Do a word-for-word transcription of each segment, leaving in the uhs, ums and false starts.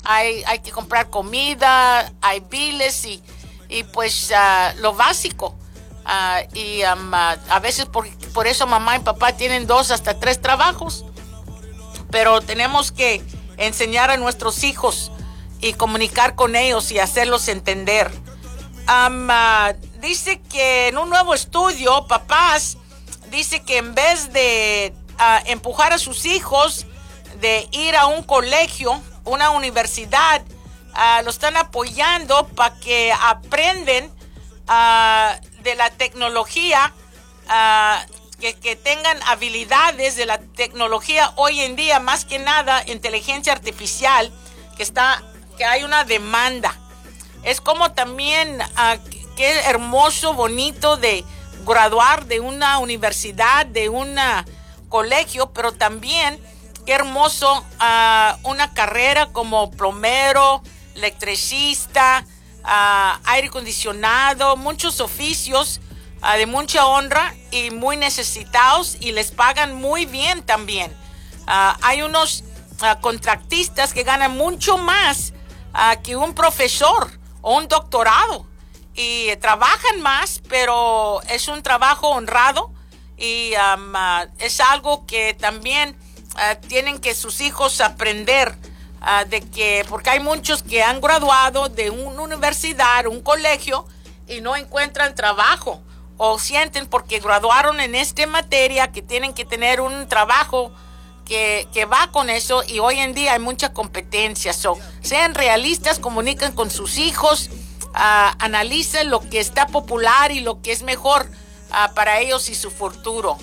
hay, hay que comprar comida, hay biles y, y pues uh, lo básico. Uh, y um, uh, a veces por, por eso mamá y papá tienen dos hasta tres trabajos. Pero tenemos que enseñar a nuestros hijos y comunicar con ellos y hacerlos entender. Um, uh, dice que en un nuevo estudio, papás, dice que en vez de uh, empujar a sus hijos de ir a un colegio, una universidad, uh, lo están apoyando para que aprenden uh, de la tecnología, uh, que, que tengan habilidades de la tecnología hoy en día, más que nada inteligencia artificial, que está, que hay una demanda. Es como también, uh, qué hermoso, bonito de graduar de una universidad, de un colegio, pero también qué hermoso uh, una carrera como plomero, electricista, uh, aire acondicionado, muchos oficios uh, de mucha honra y muy necesitados, y les pagan muy bien también. Uh, hay unos uh, contratistas que ganan mucho más uh, que un profesor o un doctorado, y trabajan más, pero es un trabajo honrado, y um, uh, es algo que también uh, tienen que sus hijos aprender, uh, de que, porque hay muchos que han graduado de una universidad, un colegio, y no encuentran trabajo, o sienten porque graduaron en esta materia que tienen que tener un trabajo que, que va con eso, y hoy en día hay mucha competencia. So, sean realistas, comunican con sus hijos, uh, analicen lo que está popular y lo que es mejor uh, para ellos y su futuro.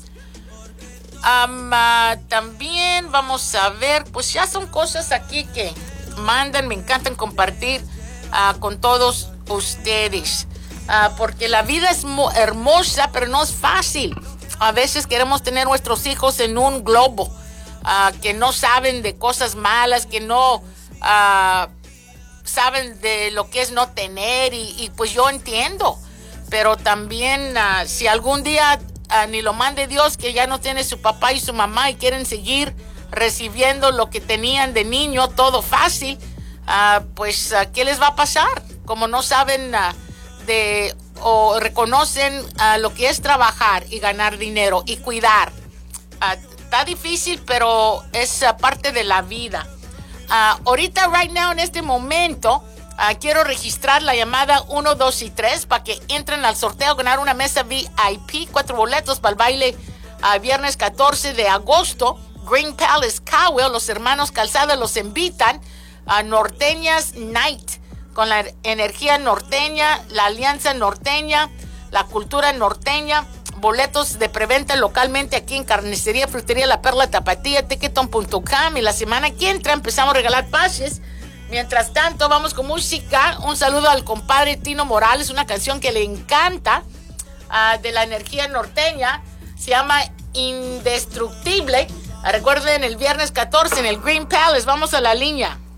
Um, uh, también vamos a ver, pues ya son cosas aquí que mandan, me encantan compartir uh, con todos ustedes, uh, porque la vida es mo- hermosa, pero no es fácil. A veces queremos tener nuestros hijos en un globo, uh, que no saben de cosas malas, que no uh, saben de lo que es no tener, y, y pues yo entiendo, pero también uh, si algún día uh, ni lo mande Dios, que ya no tiene su papá y su mamá y quieren seguir recibiendo lo que tenían de niño, todo fácil, uh, pues uh, ¿qué les va a pasar? Como no saben uh, de o reconocen uh, lo que es trabajar y ganar dinero y cuidar. Uh, está difícil, pero es uh, parte de la vida. Uh, ahorita, right now, en este momento, uh, quiero registrar la llamada uno, dos y tres para que entren al sorteo, ganar una mesa V I P, cuatro boletos para el baile uh, viernes catorce de agosto, Green Palace, Cowell. Los hermanos Calzada los invitan a Norteñas Night, con la energía norteña, la alianza norteña, la cultura norteña. Boletos de preventa localmente aquí en Carnicería Frutería La Perla Tapatía, ticketon punto com, y la semana que entra empezamos a regalar pases. Mientras tanto, vamos con música. Un saludo al compadre Tino Morales, una canción que le encanta, uh, de la energía norteña, se llama Indestructible. Uh, recuerden, el viernes catorce en el Green Palace. Vamos a la línea.